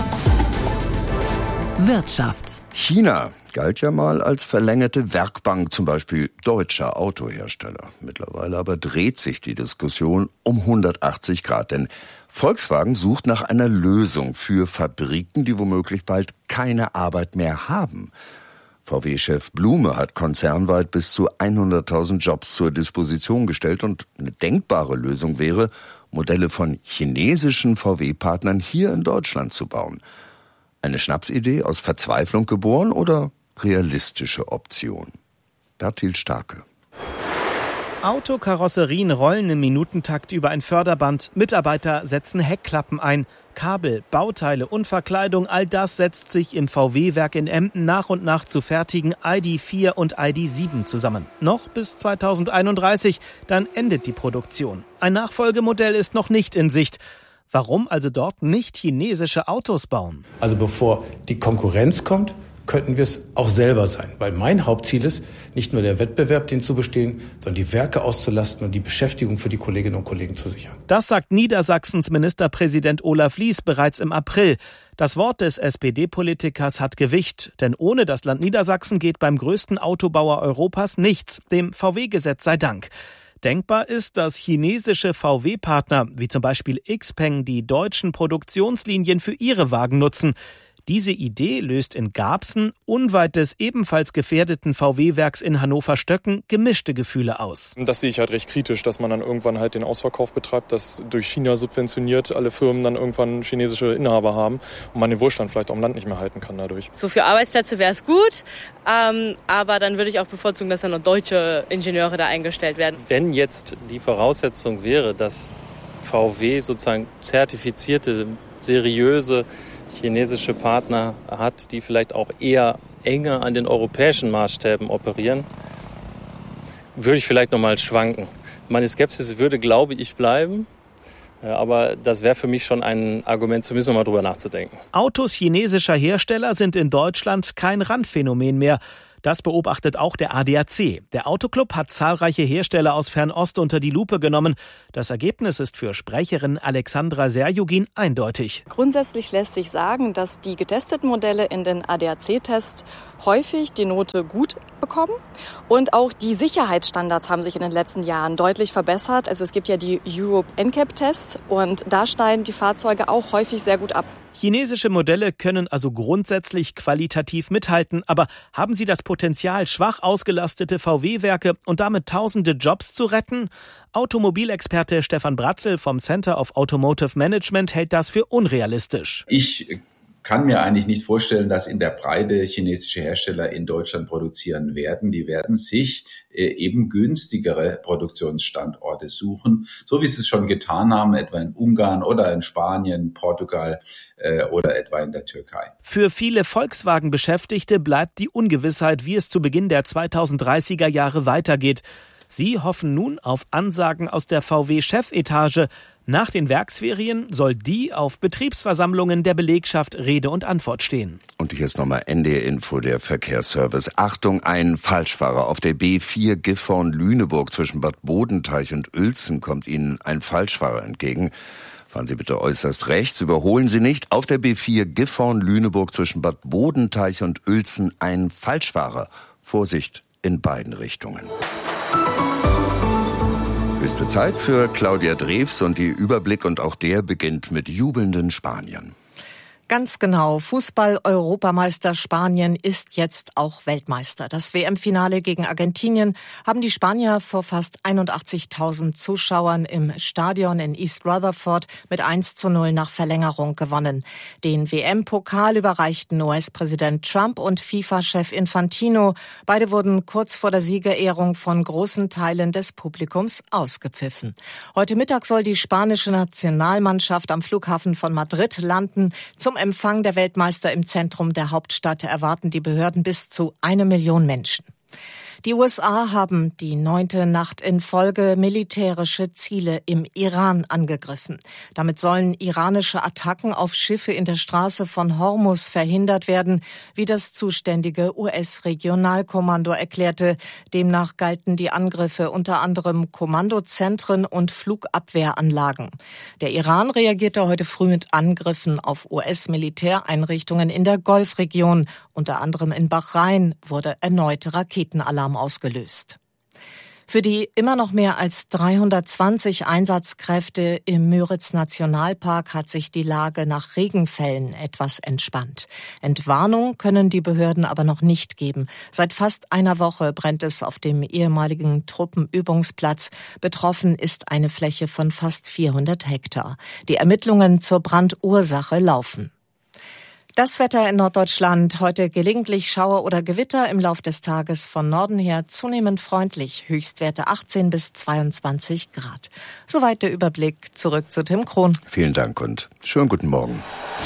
Wirtschaft. China galt ja mal als verlängerte Werkbank, zum Beispiel deutscher Autohersteller. Mittlerweile aber dreht sich die Diskussion um hundertachtzig Grad, denn Volkswagen sucht nach einer Lösung für Fabriken, die womöglich bald keine Arbeit mehr haben. V W-Chef Blume hat konzernweit bis zu hunderttausend Jobs zur Disposition gestellt und eine denkbare Lösung wäre, Modelle von chinesischen V W-Partnern hier in Deutschland zu bauen. Eine Schnapsidee aus Verzweiflung geboren oder realistische Option? Bertil Starke. Autokarosserien rollen im Minutentakt über ein Förderband. Mitarbeiter setzen Heckklappen ein. Kabel, Bauteile und Verkleidung, all das setzt sich im V W-Werk in Emden nach und nach zu fertigen I D vier und I D sieben zusammen. Noch bis zweitausendeinunddreißig, dann endet die Produktion. Ein Nachfolgemodell ist noch nicht in Sicht. Warum also dort nicht chinesische Autos bauen? Also bevor die Konkurrenz kommt, könnten wir es auch selber sein. Weil mein Hauptziel ist, nicht nur der Wettbewerb, den zu bestehen, sondern die Werke auszulasten und die Beschäftigung für die Kolleginnen und Kollegen zu sichern. Das sagt Niedersachsens Ministerpräsident Olaf Lies bereits im April. Das Wort des S P D-Politikers hat Gewicht, denn ohne das Land Niedersachsen geht beim größten Autobauer Europas nichts, dem V W-Gesetz sei Dank. Denkbar ist, dass chinesische V W-Partner, wie zum Beispiel Xpeng, die deutschen Produktionslinien für ihre Wagen nutzen. Diese Idee löst in Garbsen, unweit des ebenfalls gefährdeten V W-Werks in Hannover-Stöcken, gemischte Gefühle aus. Das sehe ich halt recht kritisch, dass man dann irgendwann halt den Ausverkauf betreibt, dass durch China subventioniert alle Firmen dann irgendwann chinesische Inhaber haben und man den Wohlstand vielleicht auch im Land nicht mehr halten kann dadurch. So für Arbeitsplätze wäre es gut, ähm, aber dann würde ich auch bevorzugen, dass dann noch deutsche Ingenieure da eingestellt werden. Wenn jetzt die Voraussetzung wäre, dass V W sozusagen zertifizierte, seriöse chinesische Partner hat, die vielleicht auch eher enger an den europäischen Maßstäben operieren, würde ich vielleicht noch mal schwanken. Meine Skepsis würde, glaube ich, bleiben. Aber das wäre für mich schon ein Argument, zumindest noch mal drüber nachzudenken. Autos chinesischer Hersteller sind in Deutschland kein Randphänomen mehr. Das beobachtet auch der A D A C. Der Autoclub hat zahlreiche Hersteller aus Fernost unter die Lupe genommen. Das Ergebnis ist für Sprecherin Alexandra Serjugin eindeutig. Grundsätzlich lässt sich sagen, dass die getesteten Modelle in den A D A C-Tests häufig die Note gut bekommen. Und auch die Sicherheitsstandards haben sich in den letzten Jahren deutlich verbessert. Also es gibt ja die Europe N C A P-Tests und da schneiden die Fahrzeuge auch häufig sehr gut ab. Chinesische Modelle können also grundsätzlich qualitativ mithalten, aber haben sie das Potenzial, schwach ausgelastete V W-Werke und damit tausende Jobs zu retten? Automobilexperte Stefan Bratzel vom Center of Automotive Management hält das für unrealistisch. Ich kann mir eigentlich nicht vorstellen, dass in der Breite chinesische Hersteller in Deutschland produzieren werden. Die werden sich äh, eben günstigere Produktionsstandorte suchen, so wie sie es schon getan haben, etwa in Ungarn oder in Spanien, Portugal äh, oder etwa in der Türkei. Für viele Volkswagen-Beschäftigte bleibt die Ungewissheit, wie es zu Beginn der zweitausenddreißiger Jahre weitergeht. Sie hoffen nun auf Ansagen aus der V W-Chefetage. Nach den Werksferien soll die auf Betriebsversammlungen der Belegschaft Rede und Antwort stehen. Und hier ist nochmal N D R-Info, der Verkehrsservice. Achtung, ein Falschfahrer auf der B vier Gifhorn-Lüneburg zwischen Bad Bodenteich und Uelzen kommt Ihnen ein Falschfahrer entgegen. Fahren Sie bitte äußerst rechts, überholen Sie nicht. Auf der B vier Gifhorn-Lüneburg zwischen Bad Bodenteich und Uelzen ein Falschfahrer. Vorsicht in beiden Richtungen. Höchste Zeit für Claudia Drews und die Überblick, und auch der beginnt mit jubelnden Spaniern. Ganz genau. Fußball-Europameister Spanien ist jetzt auch Weltmeister. Das W M-Finale gegen Argentinien haben die Spanier vor fast einundachtzigtausend Zuschauern im Stadion in East Rutherford mit eins zu null nach Verlängerung gewonnen. Den W M-Pokal überreichten U S-Präsident Trump und FIFA-Chef Infantino. Beide wurden kurz vor der Siegerehrung von großen Teilen des Publikums ausgepfiffen. Heute Mittag soll die spanische Nationalmannschaft am Flughafen von Madrid landen. Zum Empfang der Weltmeister im Zentrum der Hauptstadt erwarten die Behörden bis zu eine Million Menschen. Die U S A haben die neunte Nacht in Folge militärische Ziele im Iran angegriffen. Damit sollen iranische Attacken auf Schiffe in der Straße von Hormuz verhindert werden, wie das zuständige U S-Regionalkommando erklärte. Demnach galten die Angriffe unter anderem Kommandozentren und Flugabwehranlagen. Der Iran reagierte heute früh mit Angriffen auf U S-Militäreinrichtungen in der Golfregion. Unter anderem in Bahrain wurde erneut Raketenalarm ausgelöst. Für die immer noch mehr als dreihundertzwanzig Einsatzkräfte im Müritz-Nationalpark hat sich die Lage nach Regenfällen etwas entspannt. Entwarnung können die Behörden aber noch nicht geben. Seit fast einer Woche brennt es auf dem ehemaligen Truppenübungsplatz. Betroffen ist eine Fläche von fast vierhundert Hektar. Die Ermittlungen zur Brandursache laufen. Das Wetter in Norddeutschland. Heute gelegentlich Schauer oder Gewitter, im Lauf des Tages von Norden her zunehmend freundlich. Höchstwerte achtzehn bis zweiundzwanzig Grad. Soweit der Überblick. Zurück zu Tim Krohn. Vielen Dank und schönen guten Morgen.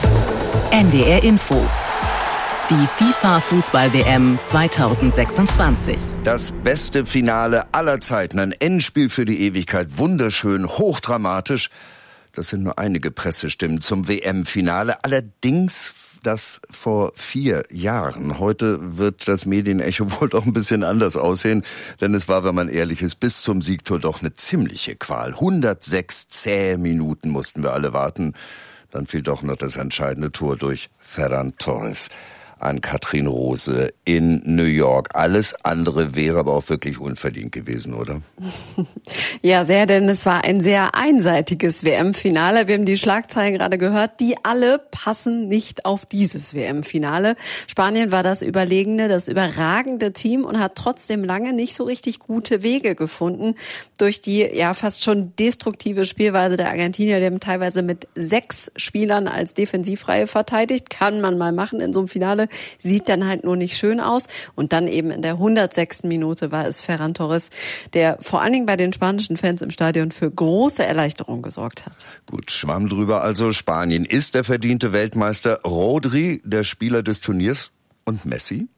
N D R Info. Die FIFA-Fußball-W M zweitausendsechsundzwanzig. Das beste Finale aller Zeiten. Ein Endspiel für die Ewigkeit. Wunderschön, hochdramatisch. Das sind nur einige Pressestimmen zum W M-Finale. Allerdings das vor vier Jahren. Heute wird das Medienecho wohl doch ein bisschen anders aussehen, denn es war, wenn man ehrlich ist, bis zum Siegtor doch eine ziemliche Qual. hundertsechs zähe Minuten mussten wir alle warten. Dann fiel doch noch das entscheidende Tor durch Ferran Torres an Katrin Rose in New York. Alles andere wäre aber auch wirklich unverdient gewesen, oder? Ja, sehr, denn es war ein sehr einseitiges W M-Finale. Wir haben die Schlagzeilen gerade gehört, die alle passen nicht auf dieses W M-Finale. Spanien war das überlegene, das überragende Team und hat trotzdem lange nicht so richtig gute Wege gefunden. Durch die ja fast schon destruktive Spielweise der Argentinier, die haben teilweise mit sechs Spielern als Defensivreihe verteidigt. Kann man mal machen in so einem Finale. Finale. Sieht dann halt nur nicht schön aus. Und dann eben in der hundertsechsten Minute war es Ferran Torres, der vor allen Dingen bei den spanischen Fans im Stadion für große Erleichterung gesorgt hat. Gut, schwamm drüber. Also Spanien ist der verdiente Weltmeister. Rodri, der Spieler des Turniers. Und Messi?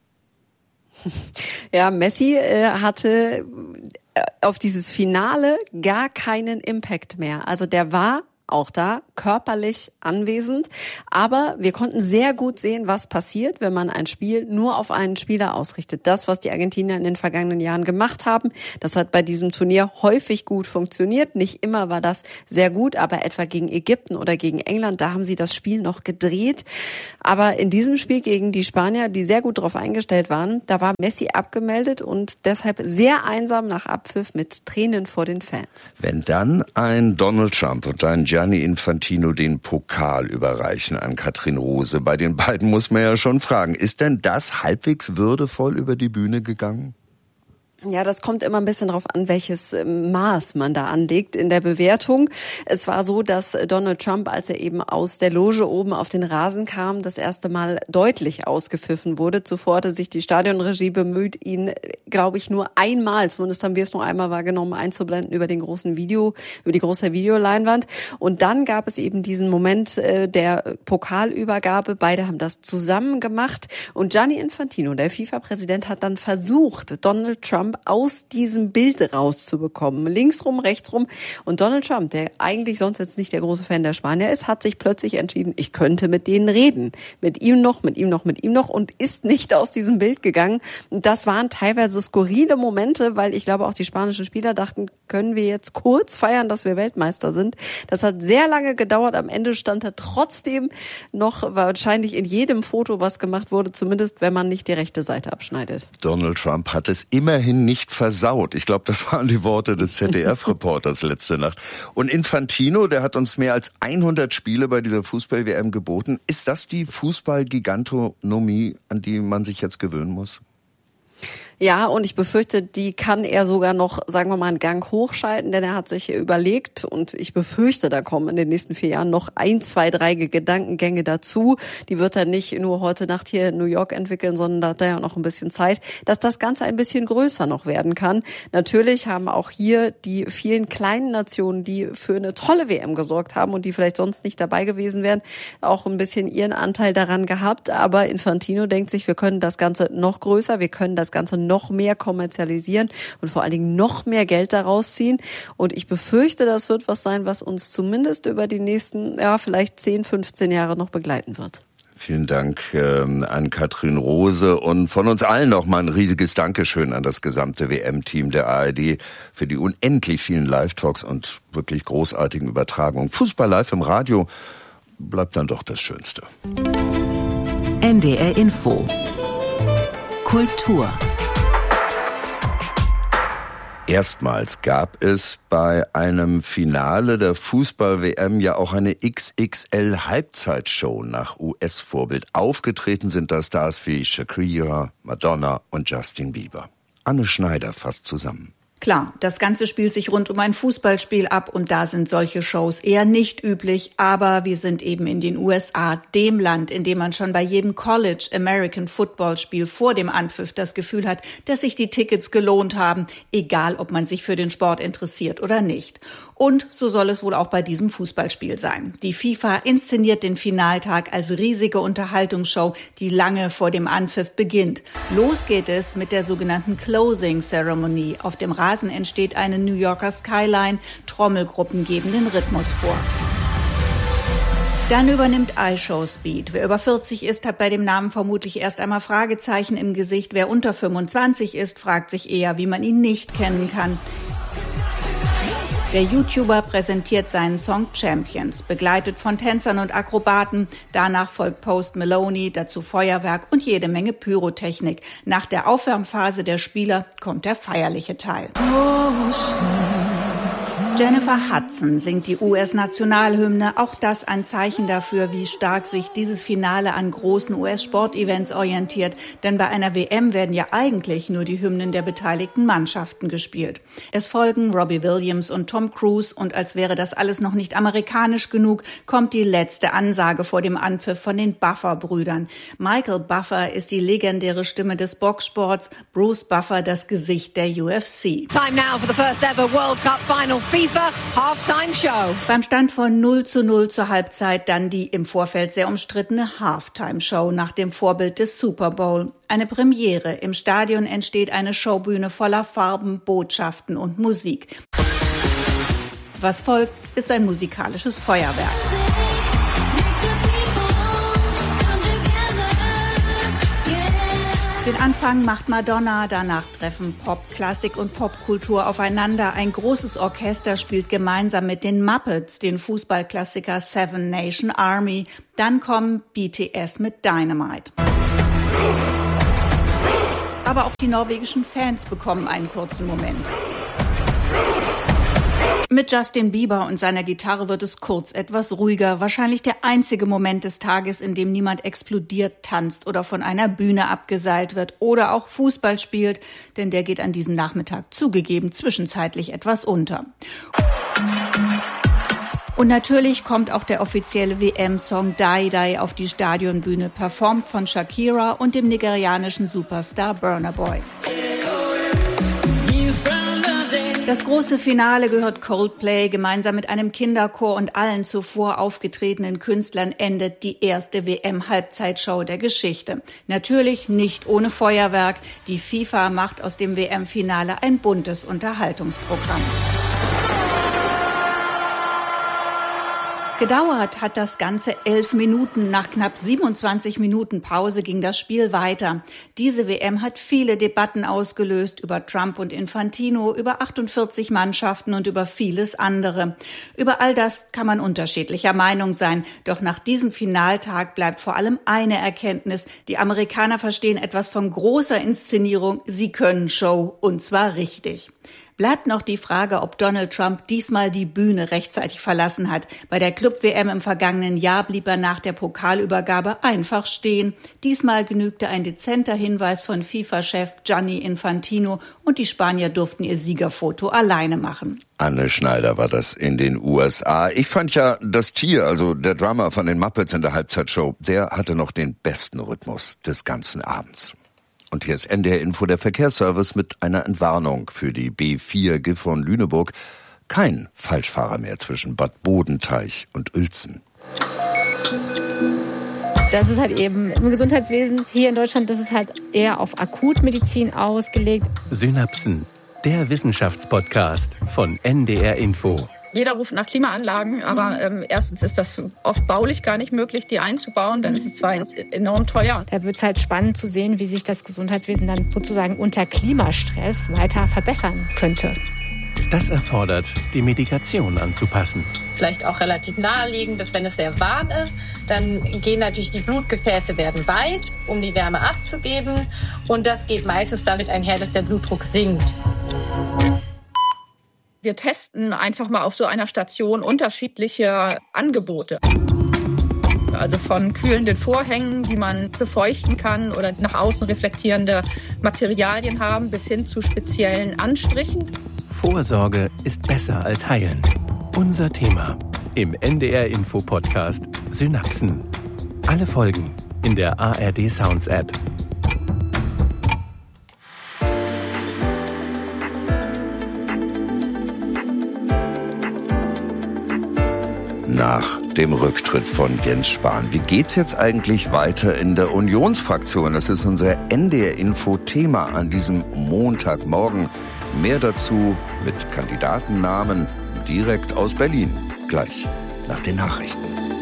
Ja, Messi äh, hatte auf dieses Finale gar keinen Impact mehr. Also der war auch da körperlich anwesend. Aber wir konnten sehr gut sehen, was passiert, wenn man ein Spiel nur auf einen Spieler ausrichtet. Das, was die Argentinier in den vergangenen Jahren gemacht haben, das hat bei diesem Turnier häufig gut funktioniert. Nicht immer war das sehr gut, aber etwa gegen Ägypten oder gegen England, da haben sie das Spiel noch gedreht. Aber in diesem Spiel gegen die Spanier, die sehr gut darauf eingestellt waren, da war Messi abgemeldet und deshalb sehr einsam nach Abpfiff mit Tränen vor den Fans. Wenn dann ein Donald Trump und ein Gianni Infantino den Pokal überreichen an Katrin Rose. Bei den beiden muss man ja schon fragen, ist denn das halbwegs würdevoll über die Bühne gegangen? Ja, das kommt immer ein bisschen darauf an, welches Maß man da anlegt in der Bewertung. Es war so, dass Donald Trump, als er eben aus der Loge oben auf den Rasen kam, das erste Mal deutlich ausgepfiffen wurde. Zuvor hatte sich die Stadionregie bemüht, ihn, glaube ich, nur einmal, zumindest haben wir es nur einmal wahrgenommen, einzublenden über den großen Video, über die große Videoleinwand. Und dann gab es eben diesen Moment der Pokalübergabe. Beide haben das zusammen gemacht. Und Gianni Infantino, der FIFA-Präsident, hat dann versucht, Donald Trump aus diesem Bild rauszubekommen. Linksrum, rechtsrum. Und Donald Trump, der eigentlich sonst jetzt nicht der große Fan der Spanier ist, hat sich plötzlich entschieden, ich könnte mit denen reden. Mit ihm noch, mit ihm noch, mit ihm noch und ist nicht aus diesem Bild gegangen. Und das waren teilweise skurrile Momente, weil ich glaube auch die spanischen Spieler dachten, können wir jetzt kurz feiern, dass wir Weltmeister sind. Das hat sehr lange gedauert. Am Ende stand er trotzdem noch wahrscheinlich in jedem Foto, was gemacht wurde, zumindest wenn man nicht die rechte Seite abschneidet. Donald Trump hat es immerhin nicht versaut. Ich glaube, das waren die Worte des Z D F-Reporters letzte Nacht. Und Infantino, der hat uns mehr als hundert Spiele bei dieser Fußball-W M geboten. Ist das die Fußball-Gigantonomie, an die man sich jetzt gewöhnen muss? Ja, und ich befürchte, die kann er sogar noch, sagen wir mal, einen Gang hochschalten, denn er hat sich überlegt und ich befürchte, da kommen in den nächsten vier Jahren noch ein, zwei, drei Gedankengänge dazu. Die wird er nicht nur heute Nacht hier in New York entwickeln, sondern da hat er ja noch ein bisschen Zeit, dass das Ganze ein bisschen größer noch werden kann. Natürlich haben auch hier die vielen kleinen Nationen, die für eine tolle W M gesorgt haben und die vielleicht sonst nicht dabei gewesen wären, auch ein bisschen ihren Anteil daran gehabt. Aber Infantino denkt sich, wir können das Ganze noch größer, wir können das Ganze noch mehr kommerzialisieren und vor allen Dingen noch mehr Geld daraus ziehen. Und ich befürchte, das wird was sein, was uns zumindest über die nächsten, ja, vielleicht zehn, fünfzehn Jahre noch begleiten wird. Vielen Dank ähm, an Katrin Rose und von uns allen noch mal ein riesiges Dankeschön an das gesamte W M-Team der A R D für die unendlich vielen Live-Talks und wirklich großartigen Übertragungen. Fußball live im Radio bleibt dann doch das Schönste. N D R Info Kultur. Erstmals gab es bei einem Finale der Fußball-W M ja auch eine X X L-Halbzeitshow nach U S-Vorbild. Aufgetreten sind da Stars wie Shakira, Madonna und Justin Bieber. Anne Schneider fasst zusammen. Klar, das Ganze spielt sich rund um ein Fußballspiel ab und da sind solche Shows eher nicht üblich, aber wir sind eben in den U S A, dem Land, in dem man schon bei jedem College American Football Spiel vor dem Anpfiff das Gefühl hat, dass sich die Tickets gelohnt haben, egal ob man sich für den Sport interessiert oder nicht. Und so soll es wohl auch bei diesem Fußballspiel sein. Die FIFA inszeniert den Finaltag als riesige Unterhaltungsshow, die lange vor dem Anpfiff beginnt. Los geht es mit der sogenannten Closing Ceremony. Auf dem Rasen entsteht eine New Yorker Skyline. Trommelgruppen geben den Rhythmus vor. Dann übernimmt iShow Speed. Wer über vierzig ist, hat bei dem Namen vermutlich erst einmal Fragezeichen im Gesicht. Wer unter fünfundzwanzig ist, fragt sich eher, wie man ihn nicht kennen kann. Der YouTuber präsentiert seinen Song Champions, begleitet von Tänzern und Akrobaten. Danach folgt Post Malone, dazu Feuerwerk und jede Menge Pyrotechnik. Nach der Aufwärmphase der Spieler kommt der feierliche Teil. Jennifer Hudson singt die U S-Nationalhymne. Auch das ein Zeichen dafür, wie stark sich dieses Finale an großen U S-Sportevents orientiert. Denn bei einer W M werden ja eigentlich nur die Hymnen der beteiligten Mannschaften gespielt. Es folgen Robbie Williams und Tom Cruise. Und als wäre das alles noch nicht amerikanisch genug, kommt die letzte Ansage vor dem Anpfiff von den Buffer-Brüdern. Michael Buffer ist die legendäre Stimme des Boxsports, Bruce Buffer das Gesicht der U F C. Time now for the first ever World Cup final FIFA Halftime Show. Beim Stand von null zu null zur Halbzeit dann die im Vorfeld sehr umstrittene Halftime Show nach dem Vorbild des Super Bowl. Eine Premiere. Im Stadion entsteht eine Showbühne voller Farben, Botschaften und Musik. Was folgt, ist ein musikalisches Feuerwerk. Den Anfang macht Madonna, danach treffen Pop, Klassik und Popkultur aufeinander. Ein großes Orchester spielt gemeinsam mit den Muppets den Fußballklassiker Seven Nation Army. Dann kommen B T S mit Dynamite. Aber auch die norwegischen Fans bekommen einen kurzen Moment. Mit Justin Bieber und seiner Gitarre wird es kurz etwas ruhiger. Wahrscheinlich der einzige Moment des Tages, in dem niemand explodiert, tanzt oder von einer Bühne abgeseilt wird oder auch Fußball spielt, denn der geht an diesem Nachmittag zugegeben zwischenzeitlich etwas unter. Und natürlich kommt auch der offizielle W M-Song Die Die auf die Stadionbühne, performt von Shakira und dem nigerianischen Superstar Burna Boy. Das große Finale gehört Coldplay. Gemeinsam mit einem Kinderchor und allen zuvor aufgetretenen Künstlern endet die erste W M-Halbzeitshow der Geschichte. Natürlich nicht ohne Feuerwerk. Die FIFA macht aus dem W M-Finale ein buntes Unterhaltungsprogramm. Gedauert hat das Ganze elf Minuten. Nach knapp siebenundzwanzig Minuten Pause ging das Spiel weiter. Diese W M hat viele Debatten ausgelöst über Trump und Infantino, über achtundvierzig Mannschaften und über vieles andere. Über all das kann man unterschiedlicher Meinung sein. Doch nach diesem Finaltag bleibt vor allem eine Erkenntnis. Die Amerikaner verstehen etwas von großer Inszenierung. Sie können Show, und zwar richtig. Bleibt noch die Frage, ob Donald Trump diesmal die Bühne rechtzeitig verlassen hat. Bei der Club-W M im vergangenen Jahr blieb er nach der Pokalübergabe einfach stehen. Diesmal genügte ein dezenter Hinweis von FIFA-Chef Gianni Infantino und die Spanier durften ihr Siegerfoto alleine machen. Anne Schneider war das in den U S A. Ich fand ja, das Tier, also der Drummer von den Muppets in der Halbzeitshow, der hatte noch den besten Rhythmus des ganzen Abends. Und hier ist N D R Info, der Verkehrsservice, mit einer Entwarnung für die B vier Gifhorn-Lüneburg. Kein Falschfahrer mehr zwischen Bad Bodenteich und Uelzen. Das ist halt eben im Gesundheitswesen hier in Deutschland, das ist halt eher auf Akutmedizin ausgelegt. Synapsen, der Wissenschaftspodcast von N D R Info. Jeder ruft nach Klimaanlagen, aber ähm, erstens ist das oft baulich gar nicht möglich, die einzubauen. Dann ist es zwar enorm teuer. Da wird es halt spannend zu sehen, wie sich das Gesundheitswesen dann sozusagen unter Klimastress weiter verbessern könnte. Das erfordert, die Medikation anzupassen. Vielleicht auch relativ naheliegend, dass wenn es sehr warm ist, dann gehen natürlich die Blutgefäße werden weit, um die Wärme abzugeben. Und das geht meistens damit einher, dass der Blutdruck sinkt. Wir testen einfach mal auf so einer Station unterschiedliche Angebote. Also von kühlenden Vorhängen, die man befeuchten kann oder nach außen reflektierende Materialien haben, bis hin zu speziellen Anstrichen. Vorsorge ist besser als heilen. Unser Thema im N D R Info Podcast Synapsen. Alle Folgen in der A R D Sounds App. Nach dem Rücktritt von Jens Spahn. Wie geht's jetzt eigentlich weiter in der Unionsfraktion? Das ist unser N D R-Info-Thema an diesem Montagmorgen. Mehr dazu mit Kandidatennamen direkt aus Berlin. Gleich nach den Nachrichten.